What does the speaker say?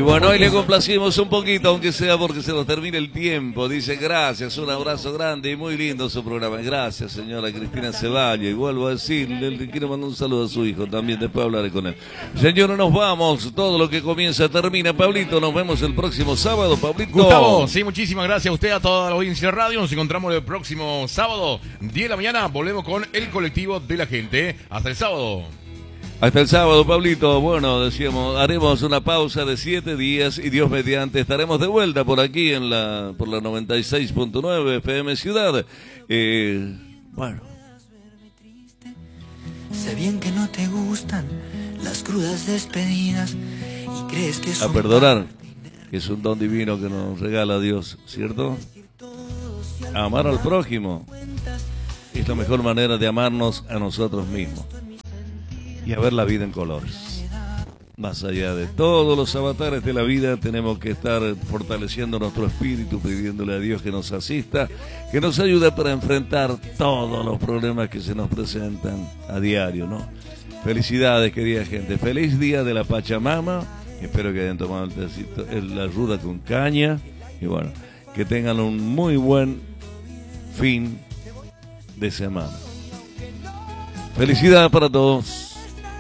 bueno, hoy le complacimos un poquito, aunque sea porque se nos termine el tiempo. Dice gracias, un abrazo grande y muy lindo su programa. Gracias, señora Cristina Ceballos. Y vuelvo a decirle, le quiero mandar un saludo a su hijo también, después hablaré con él. Señor, nos vamos, todo lo que comienza termina. Pablito, nos vemos el próximo sábado, Pablito. Gustavo, sí, muchísimas gracias a usted, a toda la audiencia de radio. Nos encontramos el próximo sábado, 10 de la mañana. Volvemos con el colectivo de la gente. Hasta el sábado. Hasta el sábado, Pablito. Bueno, decíamos, haremos una pausa de 7 días y Dios mediante estaremos de vuelta por aquí por la 96.9 FM Ciudad. Bueno. Sé bien que no te gustan las crudas despedidas y crees que son a perdonar, que es un don divino que nos regala Dios, ¿cierto? A amar al prójimo es la mejor manera de amarnos a nosotros mismos y a ver la vida en colores. Más allá de todos los avatares de la vida, tenemos que estar fortaleciendo nuestro espíritu, pidiéndole a Dios que nos asista, que nos ayude para enfrentar todos los problemas que se nos presentan a diario, ¿no? Felicidades, querida gente. Feliz día de la Pachamama. Espero que hayan tomado el tecito, la ruda con caña. Y bueno, que tengan un muy buen fin de semana. Felicidades para todos.